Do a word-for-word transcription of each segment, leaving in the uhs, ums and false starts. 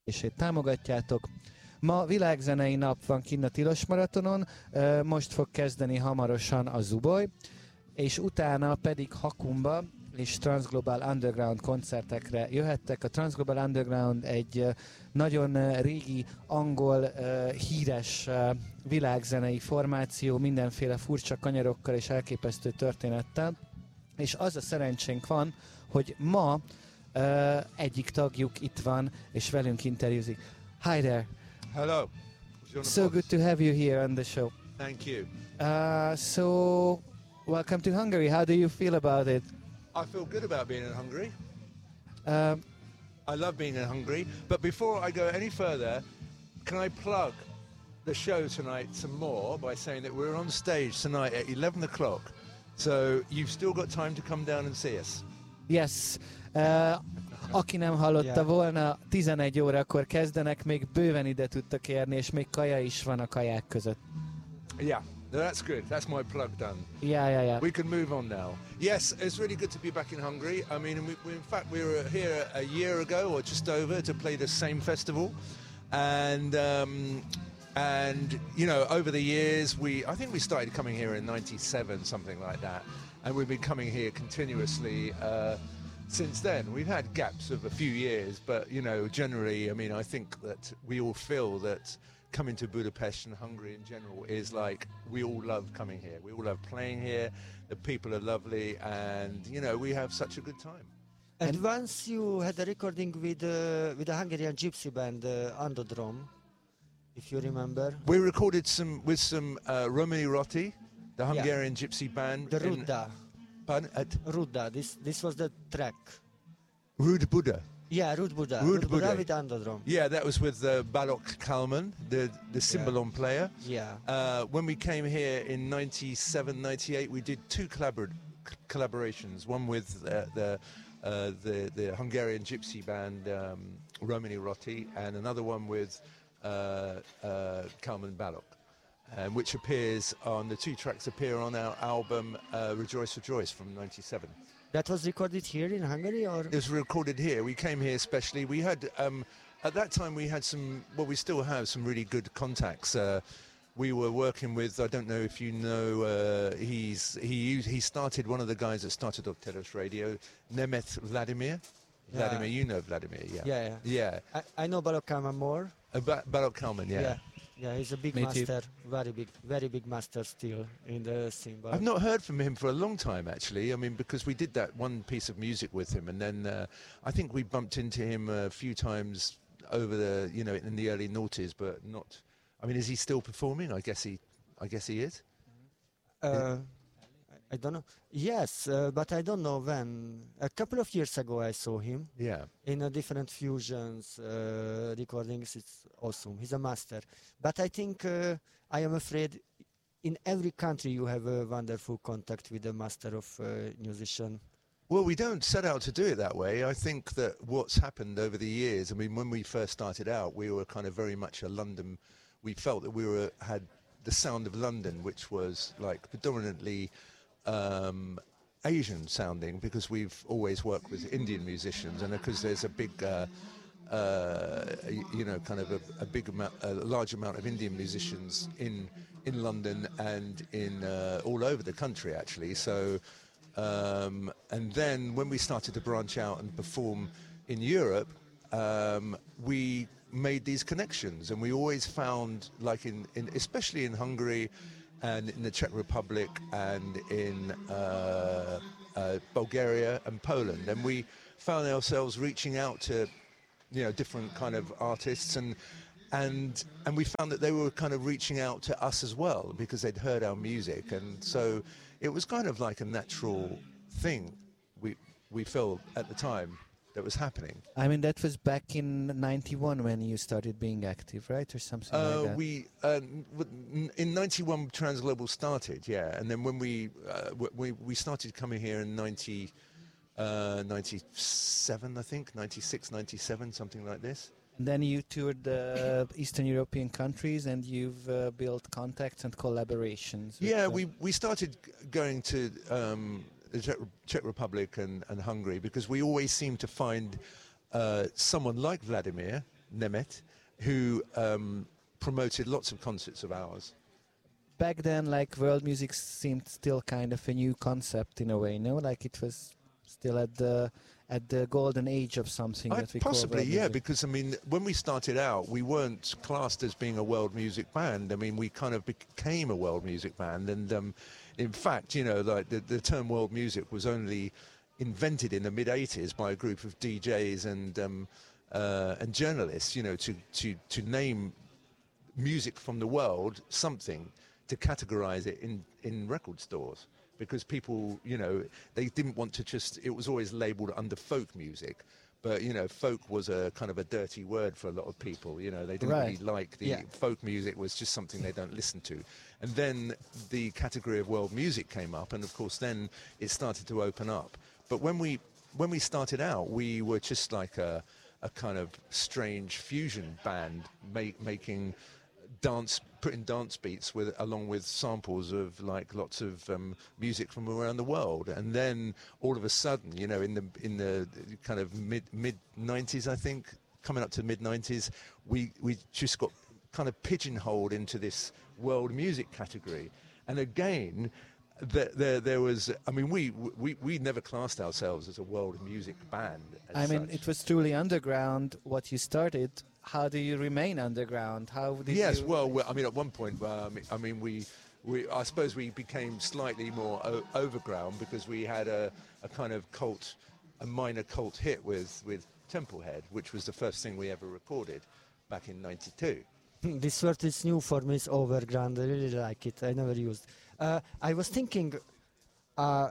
és támogatjátok. Ma világzenei nap van kinn a Tilos Maratonon, most fog kezdeni hamarosan a Zuboly, és utána pedig Hakumba és Transglobal Underground koncertekre jöhettek. A Transglobal Underground egy nagyon régi, angol, híres világzenei formáció, mindenféle furcsa kanyarokkal és elképesztő történettel, és az a szerencsénk van, hogy ma egyik tagjuk itt van, és velünk interjúzik. Hi there! Hello. So good to have you here on the show. Thank you. Uh, so, welcome to Hungary. How do you feel about it? I feel good about being in Hungary. Uh, I love being in Hungary. But before I go any further, can I plug the show tonight some more by saying that we're on stage tonight at eleven o'clock. So you've still got time to come down and see us. Yes. Uh, aki nem hallotta Yeah. volna, tizenegy órakor kezdenek, még bőven ide tudtak érni, és még kaja is van a kaják között. Yeah, no, that's good. That's my plug done. Yeah, yeah, yeah. We can move on now. Yes, it's really good to be back in Hungary. I mean, we, we, in fact, we were here a year ago or just over to play the same festival, and um, and you know, over the years, we I think we started coming here in ninety-seven, something like that, and we've been coming here continuously. Uh, Since then, we've had gaps of a few years, but, you know, generally, I mean, I think that we all feel that coming to Budapest and Hungary in general is like, we all love coming here. We all love playing here. The people are lovely, and, you know, we have such a good time. And once you had a recording with uh, with a Hungarian gypsy band, uh, Andodrom, if you remember. We recorded some with some uh, Romani Rotti, the Hungarian yeah. gypsy band. The Ruda. Pardon? At Ruda. This this was the track. Rude Buddha. Yeah, Rude Buddha. Rude, Rude Buddha. Buddha with Andodrom. Yeah, that was with uh, Balok Kalman, the the cymbalom yeah. player. Yeah. Uh, when we came here in ninety-seven, ninety-eight, we did two collabor- collaborations. One with uh, the uh, the the Hungarian gypsy band um, Romani Rotti, and another one with uh, uh, Kalman Balok. Um, which appears on, the two tracks appear on our album uh, Rejoice Rejoice from ninety-seven. That was recorded here in Hungary, or? It was recorded here. We came here specially. We had, um, at that time we had some, well we still have some really good contacts. Uh, we were working with, I don't know if you know, uh, he's he used, he started, one of the guys that started Octeros Radio, Nemeth Vladimir. Yeah. Vladimir, you know Vladimir, yeah. Yeah, yeah. Yeah. I, I know Balok Kalman more. Uh, ba- Balok Kalman, yeah. yeah. Yeah, he's a big Me master, too. very big, very big master still in the scene. But I've not heard from him for a long time, actually. I mean, because we did that one piece of music with him, and then uh, I think we bumped into him a few times over the, you know, in the early noughties, but not. I mean, is he still performing? I guess he, I guess he is. Uh, I don't know. Yes, uh, but I don't know when. A couple of years ago, I saw him. Yeah. In a different fusions uh, recordings. It's awesome. He's a master. But I think uh, I am afraid in every country you have a wonderful contact with a master of uh, musician. Well, we don't set out to do it that way. I think that what's happened over the years, I mean, when we first started out, we were kind of very much a London, we felt that we were had the sound of London, which was like predominantly um, Asian sounding, because we've always worked with Indian musicians, and because there's a big, uh, uh, you know, kind of a, a big amount, a large amount of Indian musicians in in London and in uh, all over the country, actually. So, um, and then when we started to branch out and perform in Europe, um, we made these connections, and we always found, like in, in especially in Hungary and in the Czech Republic and in uh, uh, Bulgaria and Poland, and we found ourselves reaching out to, you know, different kind of artists, and and and we found that they were kind of reaching out to us as well, because they'd heard our music, and so it was kind of like a natural thing we we felt at the time that was happening. I mean, that was back in ninety-one when you started being active, right? Or something Uh, like that? we uh, w- in ninety-one Transglobal started, yeah, and then when we uh, w- we we started coming here in ninety, uh, ninety-seven, I think, ninety-six, ninety-seven, something like this. And then you toured the Eastern European countries, and you've uh, built contacts and collaborations. with Yeah, the- we we started g- going to um, the Czech, Czech Republic and, and Hungary, because we always seemed to find uh, someone like Vladimir, Nemet, who um, promoted lots of concerts of ours. Back then, like, world music seemed still kind of a new concept in a way, no? Like it was still at the at the golden age of something I, that we possibly, call world yeah, music. because I mean, when we started out, we weren't classed as being a world music band. I mean, we kind of became a world music band, and um, in fact, you know, like the, the term world music was only invented in the mid eighties by a group of D Js and um, uh, and journalists, you know, to to to name music from the world something, to categorize it in in record stores. Because people, you know, they didn't want to just, it was always labeled under folk music. But, you know, folk was a kind of a dirty word for a lot of people. You know, they didn't Right. really like the Yeah. folk music, was just something they don't listen to. And then the category of world music came up. And, of course, then it started to open up. But when we when we started out, we were just like a, a kind of strange fusion band make, making dance, putting dance beats with along with samples of like lots of um, music from around the world. And then all of a sudden, you know, in the in the kind of mid mid nineties, I think, coming up to mid nineties, we we just got kind of pigeonholed into this world music category. And again, there there, there was, I mean, we, we we never classed ourselves as a world music band. As I mean, such. it was truly underground what you started. How do you remain underground? How did Yes, you... well, well, I mean, at one point, um, I mean, we, we, I suppose we became slightly more o- overground because we had a, a kind of cult, a minor cult hit with, with Templehead, which was the first thing we ever recorded back in ninety-two. This word is new for me, it's overground. I really like it. I never used. Uh, I was thinking, uh,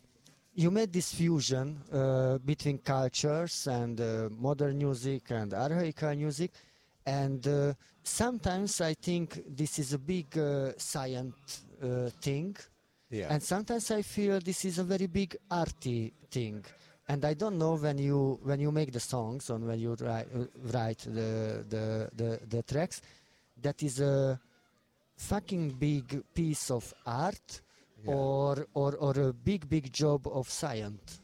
you made this fusion uh, between cultures and uh, modern music and archaic music, and uh, sometimes I think this is a big uh, science uh, thing, Yeah. and sometimes I feel this is a very big arty thing. And I don't know when you when you make the songs or when you write, uh, write the, the the the tracks, that is a fucking big piece of art. Yeah. Or, or or a big big job of science.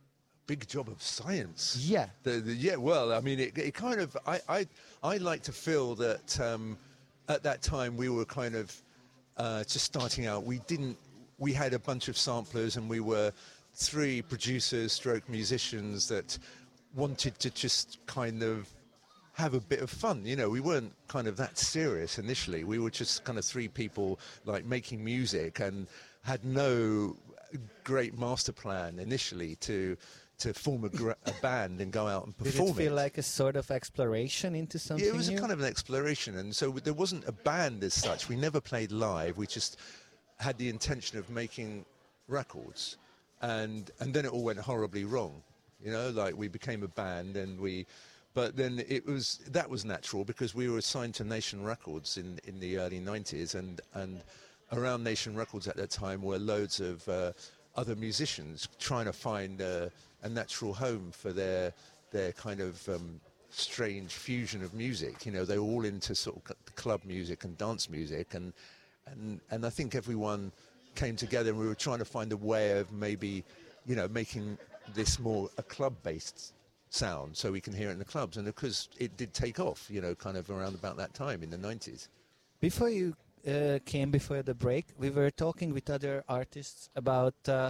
Big job of science. Yeah. The, the, yeah, well, I mean, it, it kind of, I, I, I like to feel that um, at that time we were kind of uh, just starting out. We didn't, we had a bunch of samplers and we were three producers stroke musicians that wanted to just kind of have a bit of fun. You know, we weren't kind of that serious initially. We were just kind of three people like making music and had no great master plan initially to to form a, gra- a band and go out and Did perform it feel like a sort of exploration into something Yeah, it was new? a kind of an exploration, and so there wasn't a band as such. We never played live. We just had the intention of making records, and and then it all went horribly wrong. You know, like we became a band, and we, but then it was that was natural because we were signed to Nation Records in in the early nineties, and and around Nation Records at that time were loads of uh, other musicians trying to find uh, a natural home for their their kind of um, strange fusion of music. You know, they were all into sort of c- club music and dance music, and and and I think everyone came together and we were trying to find a way of maybe, you know, making this more a club-based sound so we can hear it in the clubs. And because it did take off, you know, kind of around about that time in the nineties. Before you uh, came before the break, we were talking with other artists about uh,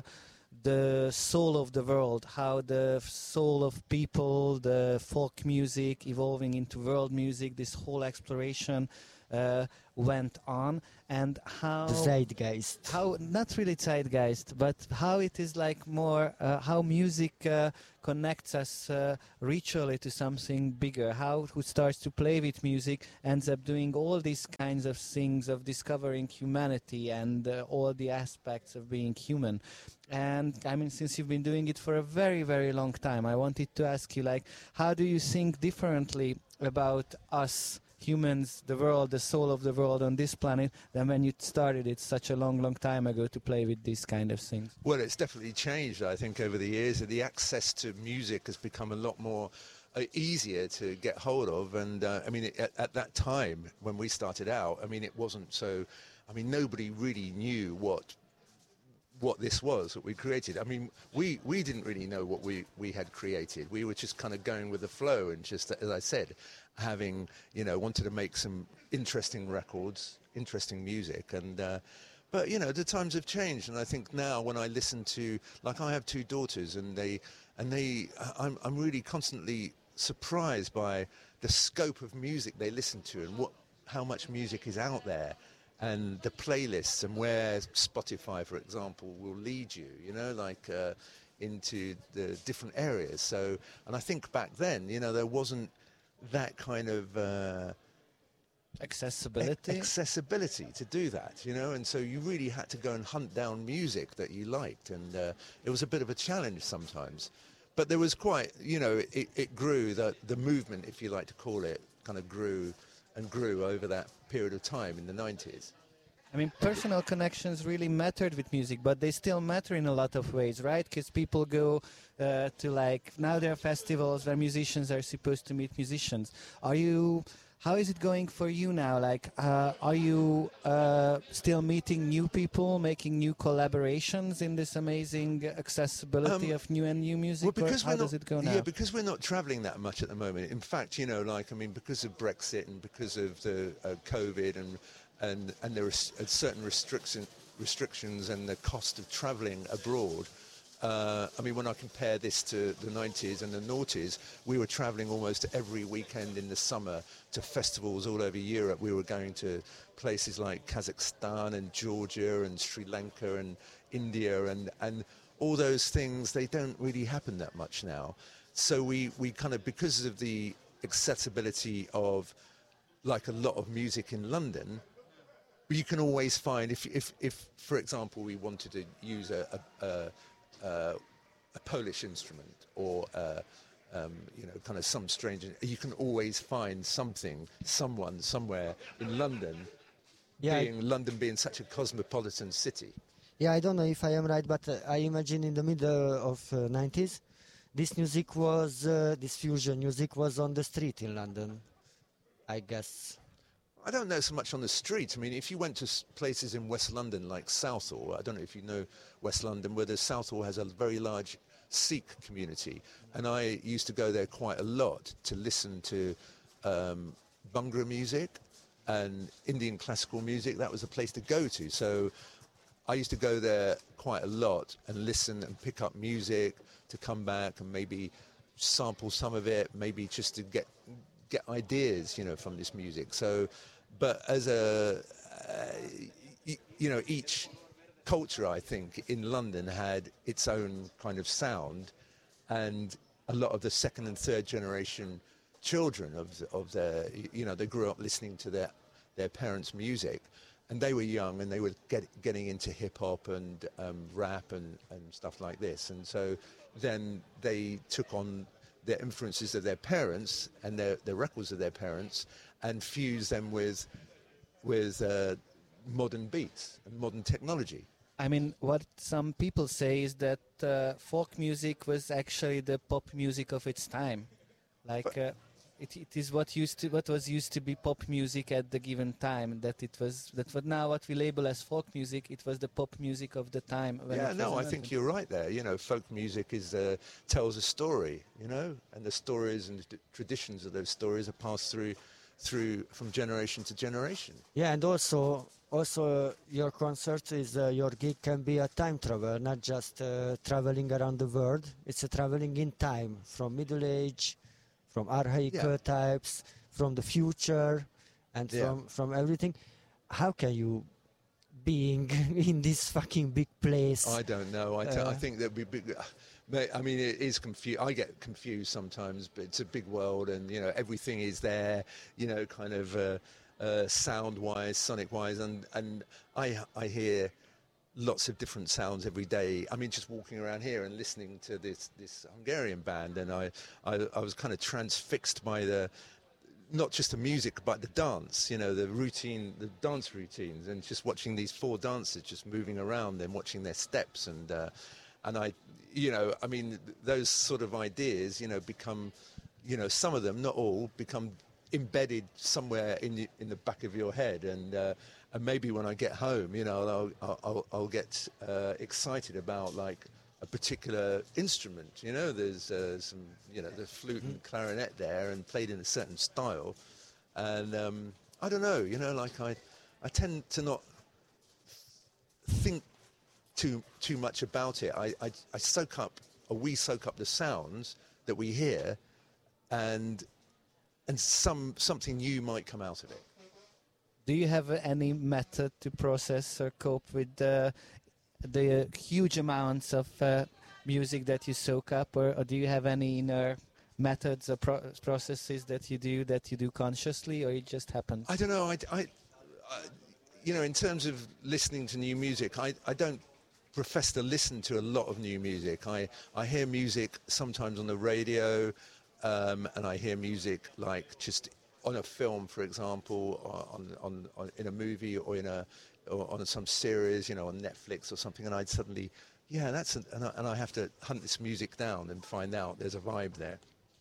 the soul of the world, how the soul of people, the folk music evolving into world music, this whole exploration uh, went on, and how The zeitgeist. how not really zeitgeist, but how it is like more uh, how music uh, connects us uh, ritually to something bigger, how who starts to play with music ends up doing all these kinds of things of discovering humanity and uh, all the aspects of being human. And I mean, since you've been doing it for a very very long time, I wanted to ask you, like, how do you think differently about us humans, the world, the soul of the world on this planet, than when you started it such a long, long time ago to play with these kind of things? Well, it's definitely changed, I think, over the years. The access to music has become a lot more uh, easier to get hold of. And, uh, I mean, it, at, at that time, when we started out, I mean, it wasn't so... I mean, nobody really knew what what this was that we created. I mean, we, we didn't really know what we, we had created. We were just kind of going with the flow and just, as I said, having, you know, wanted to make some interesting records, interesting music. And, uh, but, you know, the times have changed. And I think now when I listen to, like I have two daughters and they, and they, I'm, I'm really constantly surprised by the scope of music they listen to and what, how much music is out there. And the playlists and where Spotify, for example, will lead you, you know, like uh, into the different areas. So, and I think back then, you know, there wasn't that kind of uh, accessibility. A- accessibility to do that, you know, and so you really had to go and hunt down music that you liked, and uh, it was a bit of a challenge sometimes. But there was quite, you know, it, it grew, the, the movement, if you like to call it, kind of grew and grew over that period of time in the nineties. I mean, personal connections really mattered with music, but they still matter in a lot of ways, right? Because people go uh, to, like, now there are festivals where musicians are supposed to meet musicians. Are you, how is it going for you now? Like, uh, are you uh, still meeting new people, making new collaborations in this amazing accessibility Um, of new and new music? Well, because or how we're does not, it go now? Yeah, because we're not travelling that much at the moment. In fact, you know, like, I mean, because of Brexit and because of the uh, COVID and and and there are s- uh, certain restriction, restrictions and the cost of travelling abroad. Uh, I mean, when I compare this to the nineties and the noughties, we were travelling almost every weekend in the summer to festivals all over Europe. We were going to places like Kazakhstan and Georgia and Sri Lanka and India, and, and all those things, they don't really happen that much now. So we, we kind of, because of the accessibility of, like, a lot of music in London, you can always find, if, if, if for example, we wanted to use a, a, a Uh, a Polish instrument or uh, um, you know, kind of some strange, you can always find something, someone somewhere in London, Yeah, being London being such a cosmopolitan city. yeah, I don't know if I am right, but uh, I imagine in the middle of uh, nineties, this music was, uh, this fusion music was on the street in London, I guess. I don't know so much on the street. I mean, if you went to s- places in West London like Southall, I don't know if you know West London, where the Southall has a very large Sikh community, and I used to go there quite a lot to listen to um, Bhangra music and Indian classical music. That was a place to go to. So I used to go there quite a lot and listen and pick up music to come back and maybe sample some of it, maybe just to get get ideas, you know, from this music. So, but as a, uh, y- you know, each culture, I think, in London had its own kind of sound, and a lot of the second and third generation children of the, of their, you know, they grew up listening to their their parents' music, and they were young and they were get, getting into hip hop and um, rap and, and stuff like this, and so then they took on the influences of their parents and their, the records of their parents and fused them with with uh, modern beats and modern technology. I mean, what some people say is that uh, folk music was actually the pop music of its time. Like, uh, it, it is what used to, what was used to be pop music at the given time. That it was that what now what we label as folk music, it was the pop music of the time. When Yeah, it no, was I think you're right there. You know, folk music is uh, tells a story. You know, and the stories and the traditions of those stories are passed through through from generation to generation. Yeah, and also, also uh, your concert is uh, your gig can be a time travel, not just uh, traveling around the world. It's a traveling in time, from Middle Age, from archaic Yeah. uh, types, from the future, and Yeah. from from everything. How can you being in this fucking big place? I don't know. I, t- I Uh, think that we. Big, Mate, I mean, it is confused. I get confused sometimes, but it's a big world, and you know, everything is there. You know, kind of uh, uh, sound-wise, sonic-wise, and and I I hear lots of different sounds every day. I mean, just walking around here and listening to this this Hungarian band, and I I, I was kind of transfixed by the. Not just the music, but the dance, you know, the routine, the dance routines, and just watching these four dancers just moving around and watching their steps. And, uh, and I, you know, I mean, those sort of ideas, you know, become, you know, some of them, not all, become embedded somewhere in the, in the back of your head, and uh, and maybe when I get home, you know, I'll I'll, I'll, I'll get uh, excited about like a particular instrument. You know, there's uh, some, you know, the flute and clarinet there, and played in a certain style, and um, I don't know, you know, like I I tend to not think too too much about it. I, I I soak up, or we soak up the sounds that we hear, and and some something new might come out of it. Do you have uh, any method to process or cope with uh, the huge amounts of uh, music that you soak up, or, or do you have any inner methods or pro processes that you do that you do consciously, or it just happens? I don't know. I, I, I you know, in terms of listening to new music, I I don't profess to listen to a lot of new music. I I hear music sometimes on the radio. Um, and I hear music like just on a film, for example, or on, on, on in a movie, or in a or on some series, you know, on Netflix or something, and I'd suddenly, yeah, that's, a, and, I, and I have to hunt this music down and find out there's a vibe there.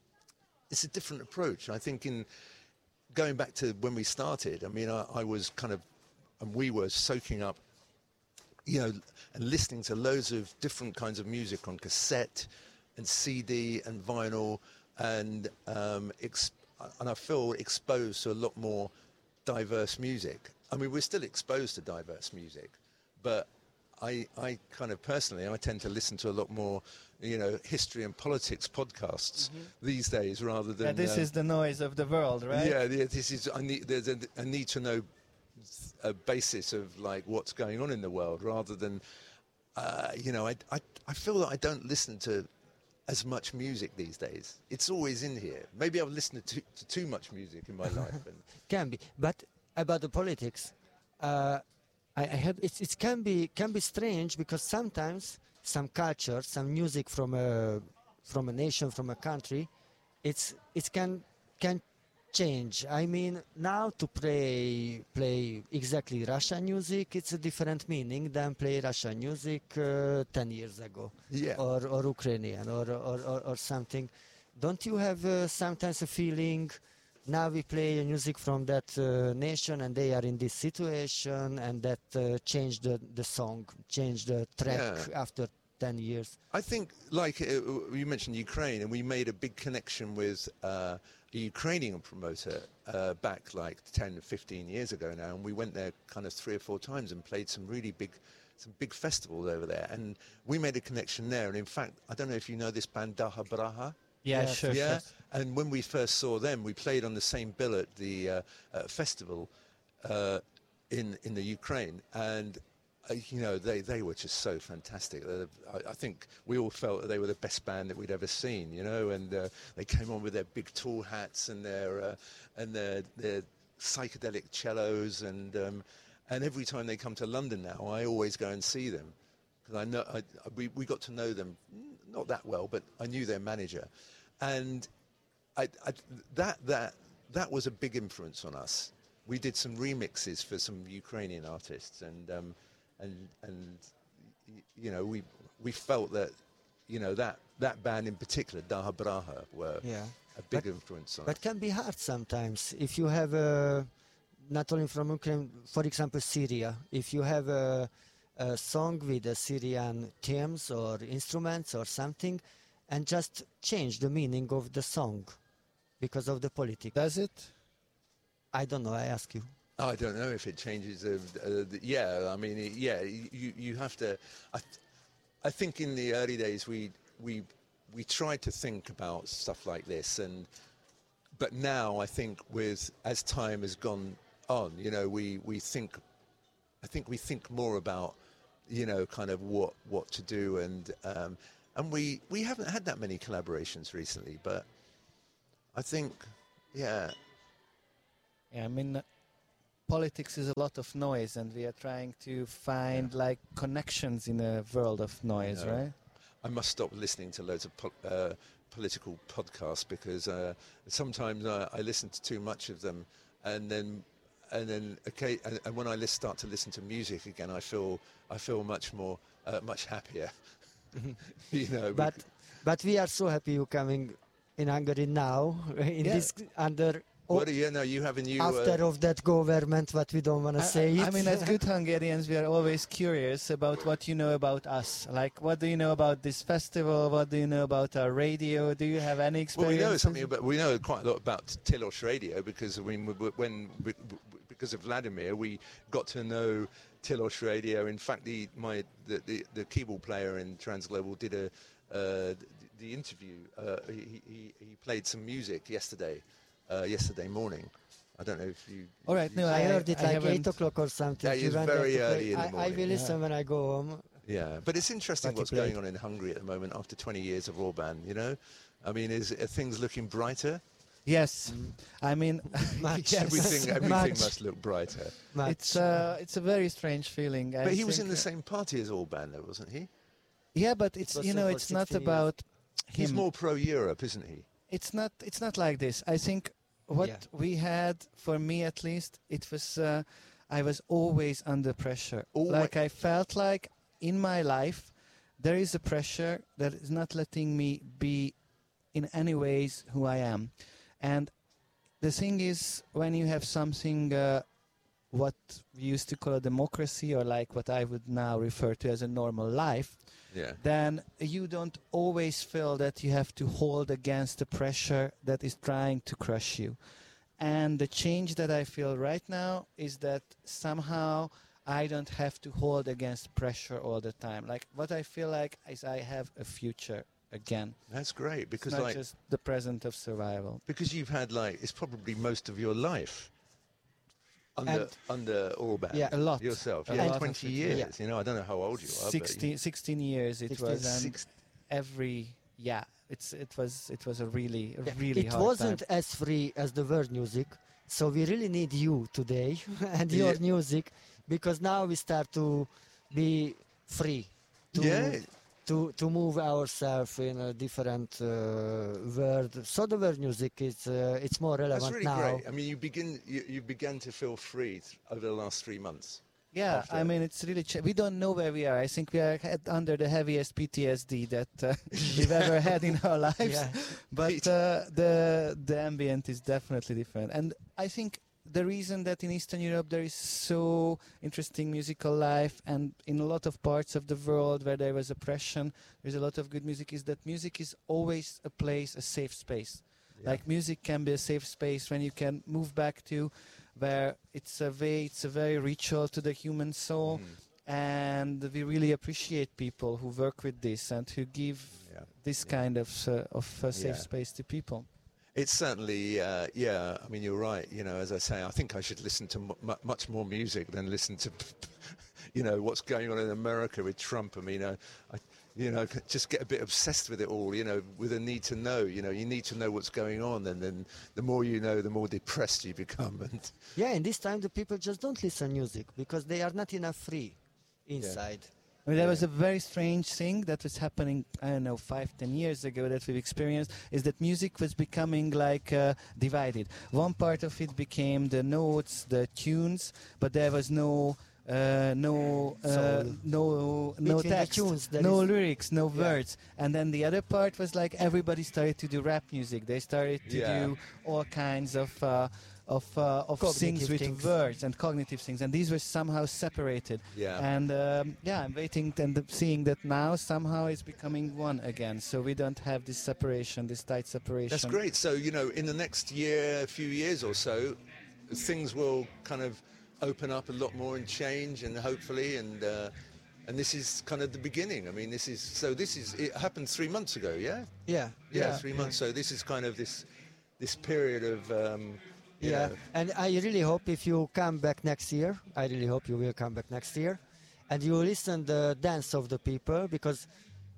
It's a different approach. I think in going back to when we started, I mean, I, I was kind of, and we were soaking up, you know, and listening to loads of different kinds of music on cassette and C D and vinyl. And um, ex and I feel exposed to a lot more diverse music. I mean, we're still exposed to diverse music, but I, I kind of personally, I tend to listen to a lot more, you know, history and politics podcasts mm-hmm. these days, rather than. Yeah, this uh, is the noise of the world, right? Yeah, yeah this is. I need. There's a, a need to know a basis of like what's going on in the world, rather than, uh, you know, I, I I feel that I don't listen to as much music these days. It's always in here. Maybe I've listened to too, to too much music in my life. And can be, but about the politics, uh, I, I have. It's, it can be can be strange, because sometimes some culture, some music from a from a nation, from a country, it's it can can change. I mean, now to play play exactly Russian music, it's a different meaning than play Russian music uh, ten years ago, yeah. or or Ukrainian or or, or, or something. Don't you have uh, sometimes a feeling? Now we play music from that uh, nation, and they are in this situation, and that uh, changed the the song, changed the track Yeah. after ten years. I think, like uh, you mentioned Ukraine, and we made a big connection with uh, a Ukrainian promoter uh, back like ten, fifteen years ago now, and we went there kind of three or four times and played some really big, some big festivals over there, and we made a connection there. And in fact, I don't know if you know this band Daha Braha. Yeah, Yeah, sure. Yeah, sure. and when we first saw them, we played on the same bill at the uh, uh, festival uh, in in the Ukraine, and uh, you know they they were just so fantastic. Uh, I, I think we all felt that they were the best band that we'd ever seen, you know. And uh, they came on with their big tall hats and their uh, and their their psychedelic cellos, and um, and every time they come to London now, I always go and see them, because I know I, we we got to know them, not that well, but I knew their manager. And I, I, that that that was a big influence on us. We did some remixes for some Ukrainian artists, and um, and and you know we we felt that you know that that band in particular, Daha Braha, were Yeah. a big But- influence on But us. can be hard sometimes if you have a, not only from Ukraine, for example, Syria. If you have a, a song with a Syrian themes or instruments or something, and just change the meaning of the song because of the politics. Does it? I don't know. I ask you. I don't know if it changes. Uh, uh, the, yeah, I mean, it- yeah, you you have to. I, th- I think in the early days we we we tried to think about stuff like this, and but now I think with as time has gone on, you know, we we think. I think we think more about, you know, kind of what what to do, and um, and we we haven't had that many collaborations recently, but I think, yeah. Yeah, I mean, uh, politics is a lot of noise, and we are trying to find like connections in a world of noise, know. right? I must stop listening to loads of po- uh, political podcasts, because uh, sometimes I, I listen to too much of them, and then and then okay, and, and when I lis- start to listen to music again, I feel I feel much more uh, much happier. you know, But but we are so happy you coming in Hungary now in Yeah. this under Oh, What do you know? You have a new. after Uh, of that government, what we don't want to I, say I, it. I mean, as good Hungarians, we are always curious about what you know about us. Like, what do you know about this festival? What do you know about our radio? Do you have any well, experience? we know something about. We know quite a lot about Tilos Radio because we, when because of Vladimir, we got to know Tilos Radio. In fact, the my the the, the keyboard player in Transglobal did a uh, the interview. Uh, he, he he played some music yesterday. Uh, yesterday morning. I don't know if you... All right, you no, I, I heard it I like haven't- eight o'clock or something. Yeah, You it's went there very to play. early in the I, I morning. will listen Yeah. when I go home. Yeah, but it's interesting But he what's played. going on in Hungary at the moment after twenty years of Orban, you know? I mean, is are things looking brighter? Yes, I mean, Much. yes. Everything everything Much. must look brighter. Much. It's uh, it's a very strange feeling. I But he was in think, the uh, same party as Orban, though, wasn't he? Yeah, but it's was you so know for it's not sixteen years. about He's him. more pro-Europe, isn't he? It's not. It's not like this. I think what Yeah. we had, for me at least, it was. Uh, I was always under pressure. Alwa- Like I felt like in my life, there is a pressure that is not letting me be, in any ways, who I am. And the thing is, when you have something, uh, what we used to call a democracy, or like what I would now refer to as a normal life, Yeah. then you don't always feel that you have to hold against the pressure that is trying to crush you. And the change that I feel right now is that somehow I don't have to hold against pressure all the time. Like what I feel like is I have a future again. That's great It's because, not like, just the present of survival. because you've had, like, it's probably most of your life under And- under Orban. Yeah. A lot. Yourself. A Yeah, lot of twenty it, years. yeah. You know, I don't know how old you are. sixteen, sixteen years it sixteen, was, and Six, every yeah, it's it was it was a really a Yeah. really it hard wasn't time. as free as the world music, so we really need you today and your Yeah. music, because now we start to be free to yeah. to to move ourselves in a different uh, world. So the world music is uh, it's more relevant That's really now. great. I mean, you begin you, you began to feel free th- over the last three months. Yeah, after. I mean, it's really. Ch- we don't know where we are. I think we are had under the heaviest P T S D that uh, we've ever had in our lives. Yeah. But uh, the the ambient is definitely different, and I think the reason that in Eastern Europe there is so interesting musical life, and in a lot of parts of the world where there was oppression, there's a lot of good music, is that music is always a place, a safe space. Yeah. Like music can be a safe space when you can move back to where it's a way, it's a very ritual to the human soul. Mm. And we really appreciate people who work with this and who give Yeah. this Yeah. kind of uh, of uh, safe Yeah. space to people. It's certainly, uh, yeah. I mean, you're right. You know, as I say, I think I should listen to mu- mu- much more music than listen to, you know, what's going on in America with Trump. I mean, uh, I, you know, just get a bit obsessed with it all. You know, with a need to know. You know, you need to know what's going on, and then the more you know, the more depressed you become. And Yeah, and this time the people just don't listen music because they are not enough free inside. I mean, there Yeah. was a very strange thing that was happening, I don't know, five, ten years ago that we've experienced, is that music was becoming like uh, divided. One part of it became the notes, the tunes, but there was no, uh, no, uh, Soul. no, no Between the text, tunes, there no is- lyrics, no Yeah. words. And then the other part was like everybody started to do rap music. They started to Yeah. do all kinds of. Uh, of uh, of things Cognitive with things. words and cognitive things, and these were somehow separated. yeah, And um, yeah, I'm waiting and seeing that now somehow it's becoming one again. So we don't have this separation, this tight separation. that's great. So, you know, in the next year, a few years or so, things will kind of open up a lot more and change, and hopefully, and uh, and this is kind of the beginning. I mean, this is so. This is it happened three months ago. Yeah, Yeah. yeah, Yeah, three yeah. months. So this is kind of this this period of. Um, you Yeah, know, and I really hope if you come back next year, I really hope you will come back next year, and you listen the dance of the people, because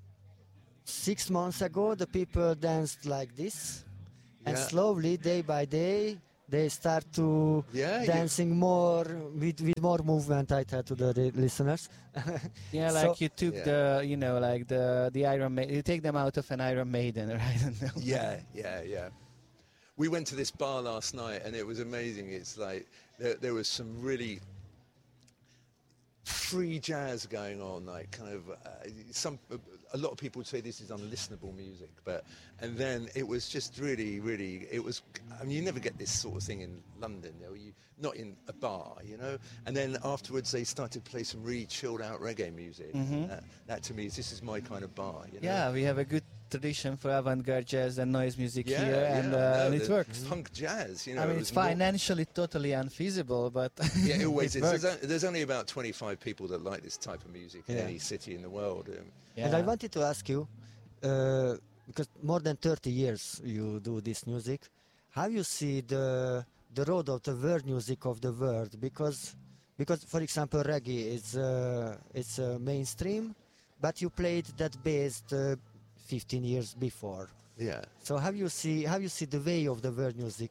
six months ago the people danced like this, and Yeah. slowly, day by day, they start to Yeah, you- dancing more with, with more movement. I tell to the, the listeners. Yeah, So- like you took Yeah. the, you know, like the the Iron Maiden. You take them out of an Iron Maiden, right? I don't know. Yeah, yeah, yeah. We went to this bar last night, and it was amazing. It's like there, there was some really free jazz going on, like kind of uh, some. A lot of people would say this is unlistenable music, but and then it was just really, really. It was. I mean, you never get this sort of thing in London, you know, you, not in a bar, you know. And then afterwards, they started to play some really chilled out reggae music. Mm-hmm. That, that to me is this is my kind of bar. You know? Yeah, we have a good tradition for avant-garde jazz and noise music Yeah, here, yeah, and, uh, no, and it the works. Punk jazz, you know. I mean, it it's was more- financially totally unfeasible, but Yeah, it always it is. works. There's, on- there's only about twenty-five people that like this type of music in Yeah. any city in the world. Um, And I Yeah. wanted to ask you, uh, because more than thirty years you do this music, how you see the the road of the world music of the world? Because, because for example, reggae is uh, it's uh, mainstream, but you played that bass uh, fifteen years before. yeah. So how you see how you see the way of the world music?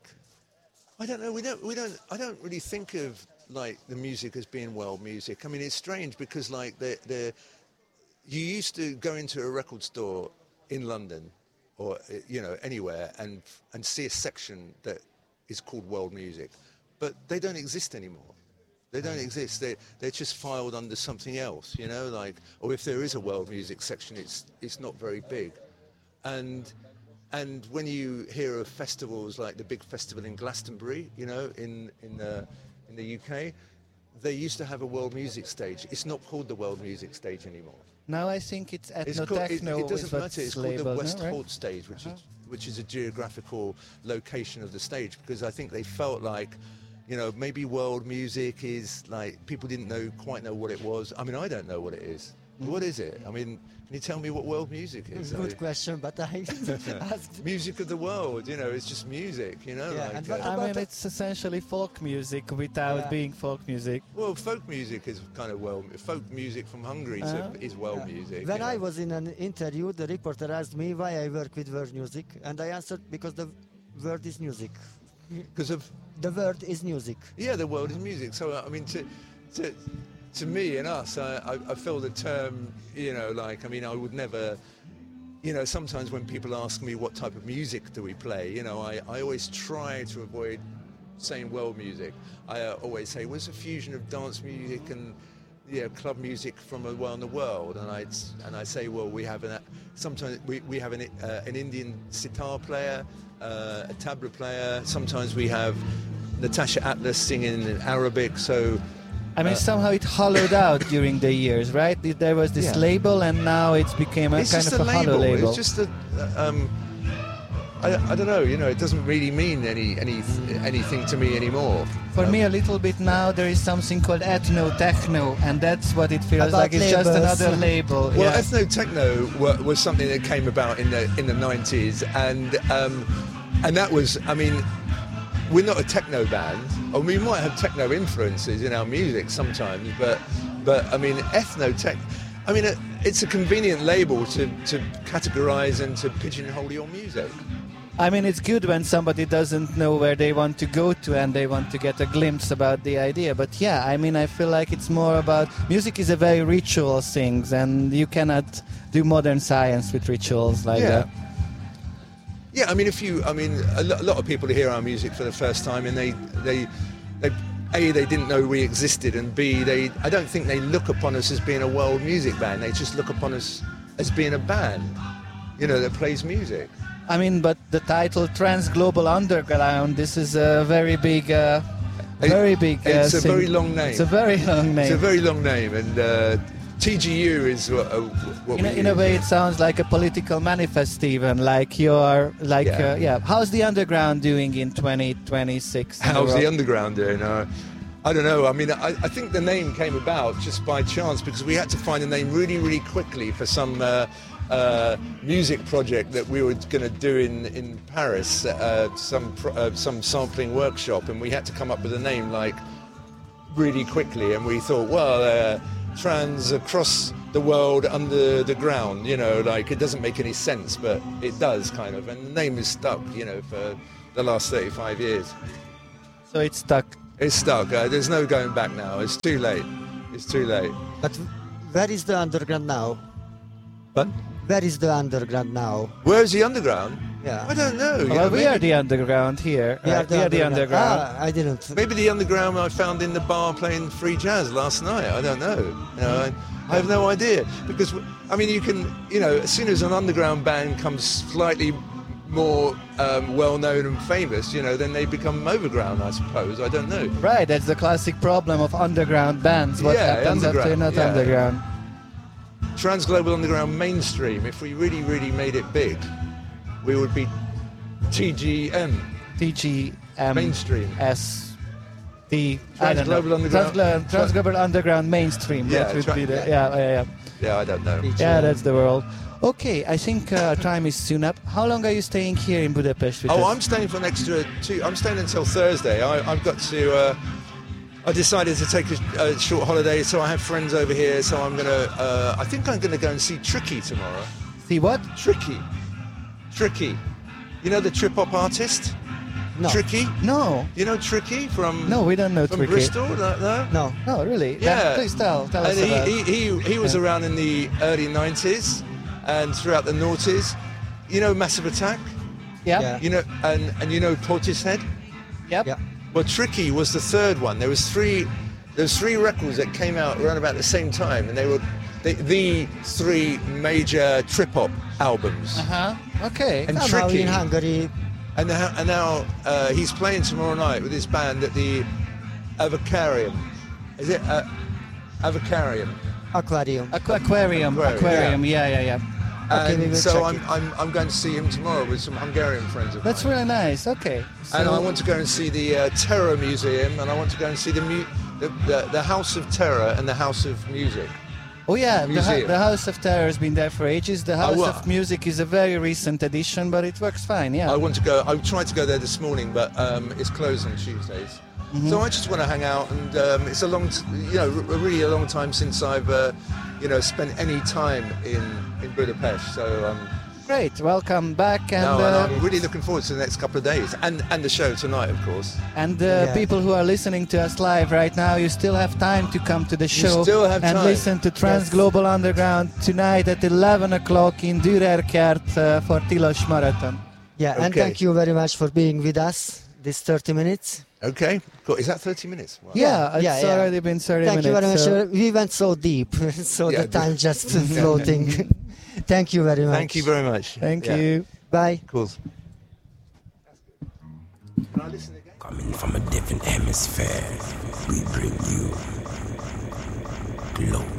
I don't know. We don't. We don't. I don't really think of like the music as being world music. I mean, it's strange because like the the you used to go into a record store in London or uh, you know anywhere and and see a section that is called world music, but they don't exist anymore. They don't exist. They they're just filed under something else. You know, like or if there is a world music section, it's it's not very big, and. And when you hear of festivals like the big festival in Glastonbury, you know, in in the in the U K, they used to have a world music stage. It's not called the World Music Stage anymore. Now I think it's It's ethno called, it, techno. it doesn't is what's matter. It's called the labeled, West no, right? Holt Stage, which is which is a geographical location of the stage, because I think they felt like, you know, maybe world music is like people didn't know quite know what it was. I mean, I don't know what it is. What is it? I mean, can you tell me what world music is? I Good mean, question, but I asked. music of the world, you know, it's just music, you know. Yeah, like, and what uh, I about mean, the- it's essentially folk music without Yeah. being folk music. well, folk music is kind of well, folk music from Hungary is, Uh-huh. is world Yeah. music. When you I know. was in an interview, the reporter asked me why I work with world music, and I answered because the word is music. because of The word is music. yeah, the world is music. So I mean, to to to me and us, I, I, I feel the term, you know, like I mean, I would never, you know, sometimes when people ask me what type of music do we play, you know, I, I always try to avoid saying world music. I uh, always say, well, it's a fusion of dance music and yeah, club music from around the world, and I and I say, well, we have an sometimes we, we have an uh, an Indian sitar player, uh, a tabla player. Sometimes we have Natasha Atlas singing in Arabic. So I mean, Uh, somehow it hollowed out during the years, right? Th- There was this Yeah. label, and now it's became a it's kind just of a a hollow label. label. It's just a. Uh, um, I, I don't know. You know, it doesn't really mean any any anything to me anymore. For Um, me, a little bit now, there is something called ethno techno, and that's what it feels About like. It's just labels. another label. Well, yeah. ethno techno wa- was something that came about in the in the nineties, and um, and that was, I mean, we're not a techno band, or we might have techno influences in our music sometimes, but but I mean, ethno tech. I mean, it, it's a convenient label to to categorize and to pigeonhole your music. I mean, it's good when somebody doesn't know where they want to go to and they want to get a glimpse about the idea. But yeah, I mean, I feel like it's more about music is a very ritual thing, and you cannot do modern science with rituals like Yeah. that. Yeah, I mean, if you, I mean, a, lo- a lot of people hear our music for the first time, and they, they, they, A, they didn't know we existed, and B, they, I don't think they look upon us as being a world music band. They just look upon us as being a band, you know, that plays music. I mean, but the title Trans Global Underground, this is a very big, uh, It- very big. Uh, it's a thing. very long name. It's a very long name. It's a very long name, and uh, T G U is what, uh, what in, we a, in a use. way, it sounds like a political manifest, even like you're like Yeah. Uh, yeah. How's the underground doing in twenty twenty-six? in How's the world? underground doing? Uh, I don't know. I mean, I, I think the name came about just by chance because we had to find a name really, really quickly for some uh, uh, music project that we were going to do in in Paris, uh, some pro- uh, some sampling workshop, and we had to come up with a name like really quickly. And we thought, well, uh, trans across the world under the ground, you know, like it doesn't make any sense, but it does kind of. And the name is stuck, you know, for the last thirty-five years. So it's stuck. It's stuck. Uh, there's no going back now. It's too late. It's too late. But where is the underground now? But Where is the underground now? where's the underground? Yeah. I don't know. you Well, know, we maybe, are the underground here. We right? are the we are the underground. underground. Ah, I didn't. maybe the underground I found in the bar playing free jazz last night. I don't know. You know, I, I have no idea because I mean, you can, you know, as soon as an underground band comes slightly more um, well known and famous, you know, then they become overground. I suppose. I don't know. Right, that's the classic problem of underground bands. What Yeah, happens after underground, not yeah. underground? Transglobal Underground mainstream. If we really, really made it big, we would be T G M T G M mainstream. S T I don't know. Transglobal Underground. Transglo- Transglobal Underground Mainstream. Yeah, that would tra- be the, yeah. yeah, yeah, yeah. Yeah, I don't know. Yeah, that's the world. Okay, I think uh, time is soon up. How long are you staying here in Budapest with Oh, us? I'm staying for an extra two. I'm staying until Thursday. I, I've got to. Uh, I decided to take a, a short holiday, so I have friends over here. So I'm gonna. Uh, I think I'm gonna go and see Tricky tomorrow. See what? Tricky, Tricky. You know the trip hop artist? No. Tricky. No, You know Tricky from no, we don't know from Tricky. Bristol? No. no? No. No, really? Yeah. Then please tell, tell us And about. he, he, he, he was Yeah. around in the early nineties and throughout the noughties. You know Massive Attack? yeah. Yeah. You know, and, and you know Portishead? Yep. Yeah. Well, Tricky was the third one. There was three. There was three records that came out around about the same time, and they were the, the three major trip hop albums. Uh huh. Okay. And Somehow Tricky. in Hungary, And now, and now uh, he's playing tomorrow night with his band at the Avocarium. Is it uh, Avocarium? aquarium. Aqu- aquarium. Aquarium, Aquarium. Yeah, yeah, yeah. Okay, we And will so check I'm, it. I'm I'm going to see him tomorrow with some Hungarian friends of That's mine. really nice. Okay. And I So- want to go and see the uh, Terror Museum, and I want to go and see the, mu- the, the the House of Terror and the House of Music. Oh yeah, the, hu- Museum. the House of Terror has been there for ages. The House wa- of Music is a very recent addition, but it works fine. Yeah. I want to go. I tried to go there this morning, but um, it's closed on Tuesdays. Mm-hmm. So I just want to hang out, and um, it's a long, t- you know, r- really a long time since I've, uh, you know, spent any time in in Budapest. So um, Great. Welcome back, and no, and uh, I'm really looking forward to the next couple of days, and and the show tonight, of course. and uh, Yeah. people who are listening to us live right now, you still have time to come to the show still have and time. listen to Trans Global Underground tonight at eleven o'clock in Dürerkert uh, for Tilos Marathon. Yeah, and Okay. thank you very much for being with us this thirty minutes. Okay, cool. Is that thirty minutes? Wow. Yeah, it's yeah, yeah. already been thirty Thank you very much. minutes. so- Uh, We went so deep, so Yeah, the time just floating. Thank you very much. Thank you very much. Thank Yeah, you. Bye. Cool. Can I listen again? Coming from a different hemisphere, we bring you glow.